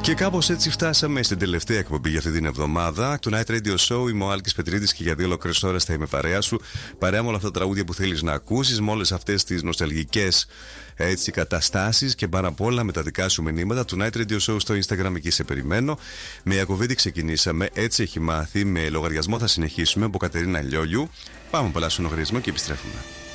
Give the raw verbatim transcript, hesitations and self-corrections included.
Και κάπως έτσι φτάσαμε στην τελευταία εκπομπή για αυτή την εβδομάδα. Το Night Radio Show. Είμαι ο Άλκης Πετρίδης και για δύο ολόκληρες ώρες θα είμαι παρέα σου. Παρέα με όλα αυτά τα τραγούδια που θέλεις να ακούσεις, με όλες αυτές τις νοσταλγικές έτσι, καταστάσεις και πάρα απ' όλα με τα δικά σου μηνύματα. Το Night Radio Show στο Instagram, εκεί σε περιμένω. Με Ιακωβίδη ξεκινήσαμε, έτσι έχει μάθει. Με λογαριασμό θα συνεχίσουμε από Κατερίνα Λιόλιου. Πάμε πολλά στον λογαριασμό και επιστρέφουμε.